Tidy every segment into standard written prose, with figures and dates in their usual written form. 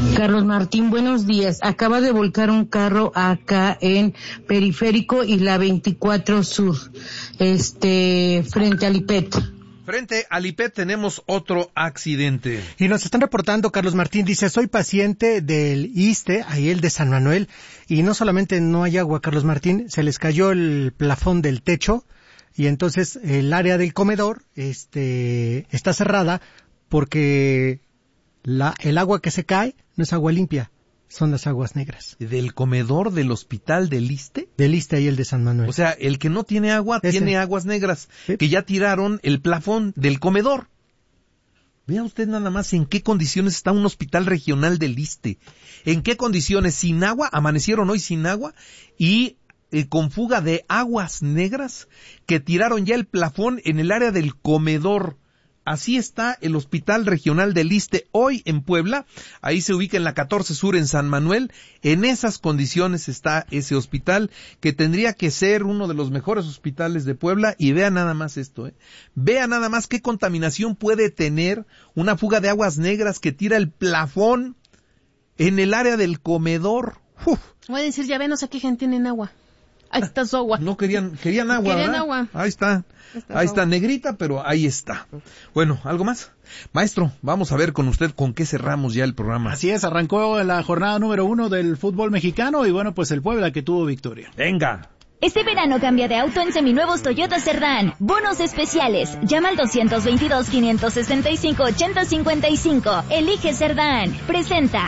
Carlos Martín, buenos días. Acaba de volcar un carro acá en Periférico y la 24 Sur, frente al IPET. Frente al IPET tenemos otro accidente. Y nos están reportando, Carlos Martín dice, soy paciente del ISSSTE, ahí el de San Manuel, y no solamente no hay agua, Carlos Martín, se les cayó el plafón del techo, y entonces el área del comedor está cerrada porque el agua que se cae no es agua limpia, son las aguas negras. ¿Del comedor del hospital del ISSSTE? Del ISSSTE y el de San Manuel. O sea, el que no tiene agua tiene aguas negras, ¿sí? Que ya tiraron el plafón del comedor. Vea usted nada más en qué condiciones está un hospital regional del ISSSTE. En qué condiciones, sin agua, amanecieron hoy sin agua y con fuga de aguas negras que tiraron ya el plafón en el área del comedor. Así está el Hospital Regional del ISSSTE hoy en Puebla. Ahí se ubica en la 14 Sur en San Manuel. En esas condiciones está ese hospital que tendría que ser uno de los mejores hospitales de Puebla. Y vea nada más esto, Vea nada más qué contaminación puede tener una fuga de aguas negras que tira el plafón en el área del comedor. Voy a decir, ya ven, no sé qué gente tienen agua. Ahí está su agua. No querían agua, Querían ¿verdad? agua. Ahí está. Ahí está, negrita, pero ahí está. Bueno, ¿algo más? Maestro, vamos a ver con usted con qué cerramos ya el programa. Así es, arrancó la jornada número 1 del fútbol mexicano y bueno, pues el Puebla que tuvo victoria. Venga. Este verano cambia de auto en seminuevos Toyota Cerdán. Bonos especiales. Llama al 222-565-8055. Elige Cerdán. Presenta.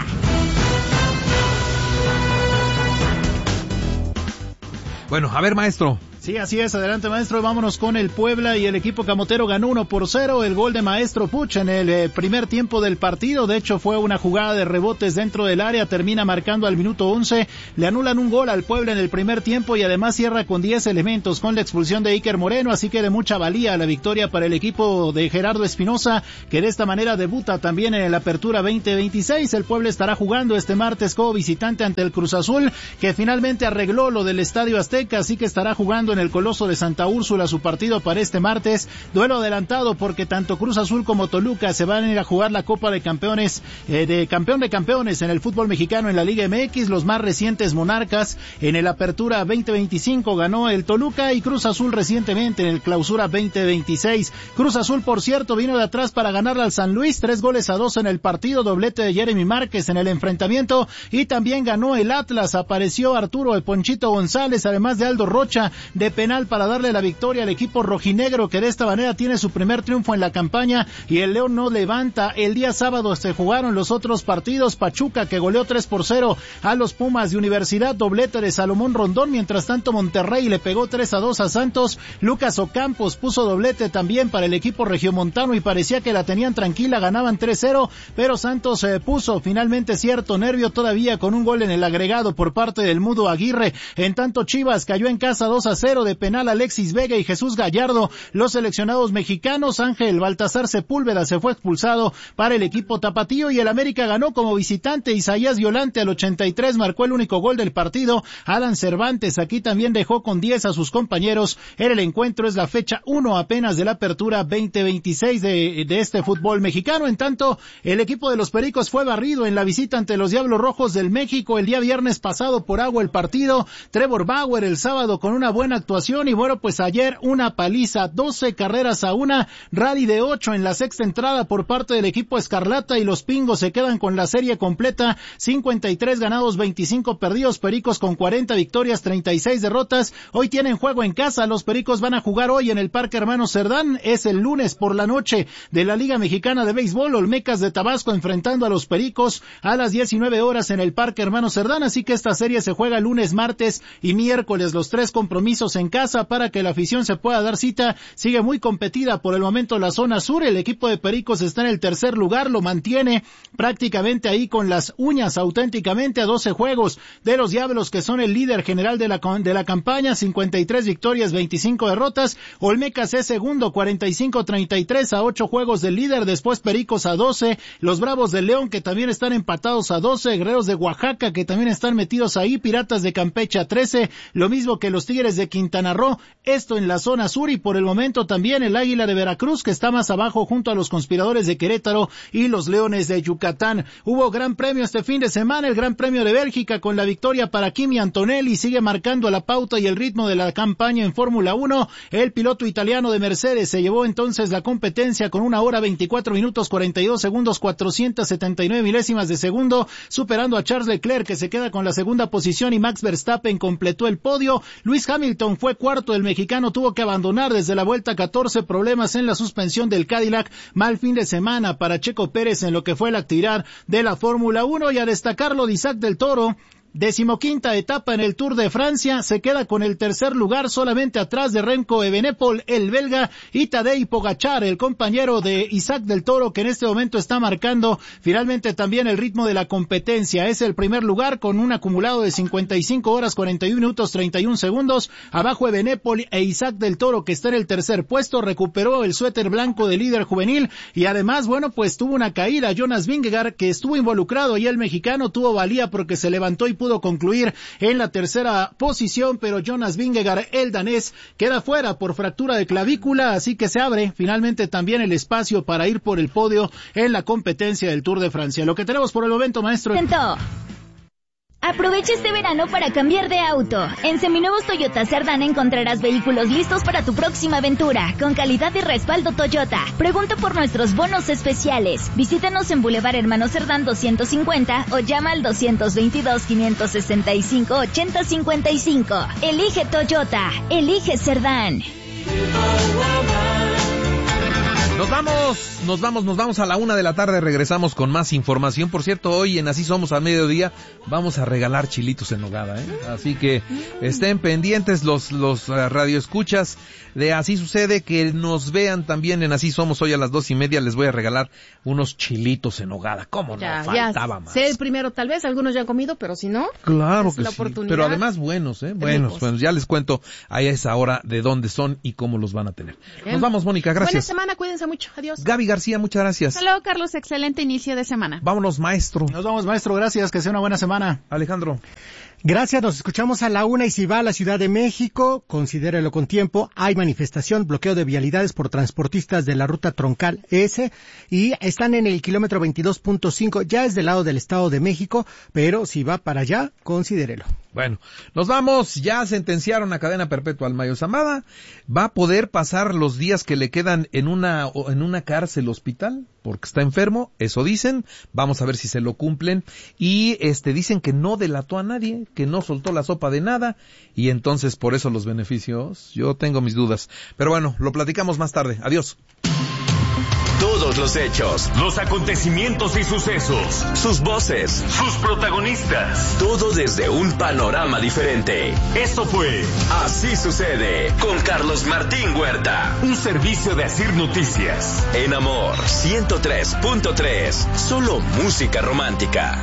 Bueno, a ver, maestro. Sí, así es. Adelante, maestro. Vámonos con el Puebla y el equipo camotero ganó 1-0. El gol de Maestro Puch en el primer tiempo del partido. De hecho, fue una jugada de rebotes dentro del área. Termina marcando al minuto 11. Le anulan un gol al Puebla en el primer tiempo y además cierra con 10 elementos con la expulsión de Iker Moreno. Así que de mucha valía la victoria para el equipo de Gerardo Espinosa, que de esta manera debuta también en la Apertura 2026. El Puebla estará jugando este martes como visitante ante el Cruz Azul, que finalmente arregló lo del Estadio Azteca. Así que estará jugando en el Coloso de Santa Úrsula su partido para este martes, duelo adelantado porque tanto Cruz Azul como Toluca se van a ir a jugar la Copa de Campeones, de campeones en el fútbol mexicano en la Liga MX. Los más recientes monarcas en el Apertura 2025 ganó el Toluca y Cruz Azul recientemente en el Clausura 2026. Cruz Azul, por cierto, vino de atrás para ganarle al San Luis 3-2 en el partido, doblete de Jeremy Márquez en el enfrentamiento, y también ganó el Atlas. Apareció Arturo el Ponchito González, además de Aldo Rocha, de penal para darle la victoria al equipo rojinegro, que de esta manera tiene su primer triunfo en la campaña, y el León no levanta. El día sábado se jugaron los otros partidos. Pachuca, que goleó 3-0 a los Pumas de Universidad, doblete de Salomón Rondón. Mientras tanto, Monterrey le pegó 3-2 a Santos. Lucas Ocampos puso doblete también para el equipo regiomontano y parecía que la tenían tranquila, ganaban 3-0, pero Santos puso finalmente cierto nervio todavía con un gol en el agregado por parte del Mudo Aguirre. En tanto, Chivas cayó en casa 2-0 de penal Alexis Vega y Jesús Gallardo. Los seleccionados mexicanos, Ángel Baltasar Sepúlveda se fue expulsado para el equipo tapatío y el América ganó como visitante. Isaías Violante al 83 marcó el único gol del partido. Alan Cervantes aquí también dejó con 10 a sus compañeros en el encuentro. Es la fecha 1 apenas de la Apertura 2026 de este fútbol mexicano. En tanto, el equipo de los Pericos fue barrido en la visita ante los Diablos Rojos del México el día viernes pasado por agua el partido. Trevor Bauer el sábado con una buena actuación y bueno, pues ayer una paliza, 12-1, rally de 8 en la sexta entrada por parte del equipo Escarlata y los Pingos se quedan con la serie completa, 53 ganados, 25 perdidos, Pericos con 40 victorias, 36 derrotas. Hoy tienen juego en casa, los Pericos van a jugar hoy en el Parque Hermano Cerdán, es el lunes por la noche de la Liga Mexicana de Béisbol, Olmecas de Tabasco enfrentando a los Pericos a las 19 horas en el Parque Hermano Cerdán, así que esta serie se juega lunes, martes y miércoles, los 3 compromisos en casa para que la afición se pueda dar cita. Sigue muy competida por el momento la zona sur, el equipo de Pericos está en el tercer lugar, lo mantiene prácticamente ahí con las uñas auténticamente a 12 juegos de los Diablos, que son el líder general de la campaña, 53 victorias, 25 derrotas. Olmecas es segundo, 45-33 a 8 juegos del líder, después Pericos a 12, los Bravos de León que también están empatados a 12, Guerreros de Oaxaca que también están metidos ahí, Piratas de Campeche a 13, lo mismo que los Tigres de Quintana Roo, esto en la zona sur, y por el momento también el Águila de Veracruz, que está más abajo junto a los Conspiradores de Querétaro y los Leones de Yucatán. Hubo gran premio este fin de semana, el Gran Premio de Bélgica, con la victoria para Kimi Antonelli, sigue marcando la pauta y el ritmo de la campaña en Fórmula 1. El piloto italiano de Mercedes se llevó entonces la competencia con 1 hora 24 minutos 42 segundos 479 milésimas de segundo, superando a Charles Leclerc, que se queda con la segunda posición, y Max Verstappen completó el podio. Lewis Hamilton fue cuarto, el mexicano tuvo que abandonar desde la vuelta 14, problemas en la suspensión del Cadillac, mal fin de semana para Checo Pérez en lo que fue la actividad de la Fórmula 1, y a destacarlo de Isaac del Toro, 15ª etapa en el Tour de Francia, se queda con el tercer lugar, solamente atrás de Remco Evenepoel, el belga, y Tadej Pogačar, el compañero de Isaac del Toro, que en este momento está marcando finalmente también el ritmo de la competencia. Es el primer lugar con un acumulado de 55 horas 41 minutos 31 segundos. Abajo Evenepoel e Isaac del Toro, que está en el tercer puesto, recuperó el suéter blanco de líder juvenil, y además, bueno, pues tuvo una caída Jonas Vingegaard, que estuvo involucrado, y el mexicano tuvo valía porque se levantó y pudo concluir en la tercera posición, pero Jonas Vingegaard, el danés, queda fuera por fractura de clavícula, así que se abre finalmente también el espacio para ir por el podio en la competencia del Tour de Francia. Lo que tenemos por el momento, maestro. Aprovecha este verano para cambiar de auto. En Seminuevos Toyota Cerdán encontrarás vehículos listos para tu próxima aventura, con calidad y respaldo Toyota. Pregunta por nuestros bonos especiales. Visítanos en Boulevard Hermano Cerdán 250 o llama al 222-565-8055. Elige Toyota. Elige Cerdán. Nos vamos a la 1 de la tarde, regresamos con más información. Por cierto, hoy en Así Somos a mediodía vamos a regalar chilitos en nogada, así que estén pendientes los radioescuchas de Así Sucede, que nos vean también en Así Somos. Hoy a las 2:30 les voy a regalar unos chilitos en nogada. ¿Cómo no? Faltaba más. Sé el primero, tal vez, algunos ya han comido, pero si no, claro es que la sí, oportunidad. pero además buenos, buenos, ya les cuento a esa hora de dónde son y cómo los van a tener. Bien. Nos vamos, Mónica, gracias. Buena semana, cuídense mucho, adiós. Gaby García, muchas gracias. Hasta luego, Carlos, excelente inicio de semana. Vámonos, maestro. Nos vamos, maestro, gracias, que sea una buena semana. Alejandro. Gracias, nos escuchamos a la 1, y si va a la Ciudad de México, considérelo con tiempo. Hay manifestación, bloqueo de vialidades por transportistas de la ruta troncal S, y están en el kilómetro 22.5, ya es del lado del Estado de México, pero si va para allá, considérelo. Bueno, nos vamos, ya sentenciaron a cadena perpetua al Mayo Zambada, va a poder pasar los días que le quedan en una cárcel hospital, porque está enfermo, eso dicen, vamos a ver si se lo cumplen, y dicen que no delató a nadie, que no soltó la sopa de nada, y entonces por eso los beneficios, yo tengo mis dudas, pero bueno, lo platicamos más tarde, adiós. Todos los hechos, los acontecimientos y sucesos, sus voces, sus protagonistas, todo desde un panorama diferente. Esto fue Así Sucede con Carlos Martín Huerta, un servicio de Asir Noticias. En Amor 103.3, solo música romántica.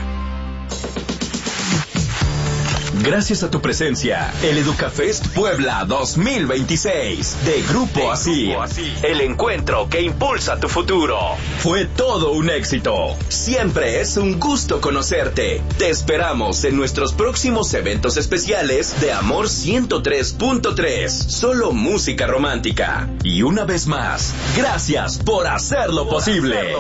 Gracias a tu presencia, el EducaFest Puebla 2026 de Grupo Asir, el encuentro que impulsa tu futuro. Fue todo un éxito. Siempre es un gusto conocerte. Te esperamos en nuestros próximos eventos especiales de Amor 103.3, solo música romántica. Y una vez más, gracias por hacerlo posible.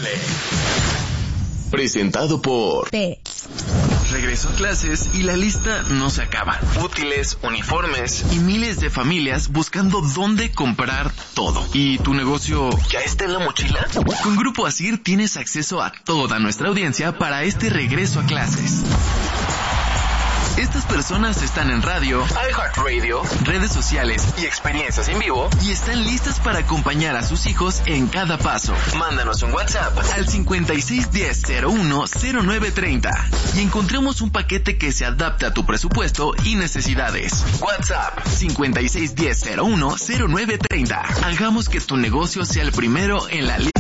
Presentado por Regreso a clases y la lista no se acaba. Útiles, uniformes y miles de familias buscando dónde comprar todo. ¿Y tu negocio ya está en la mochila? Con Grupo Asir tienes acceso a toda nuestra audiencia para este regreso a clases. Estas personas están en radio, iHeartRadio, redes sociales y experiencias en vivo, y están listas para acompañar a sus hijos en cada paso. Mándanos un WhatsApp al 5610-010930 y encontremos un paquete que se adapte a tu presupuesto y necesidades. WhatsApp 5610-010930. Hagamos que tu negocio sea el primero en la lista.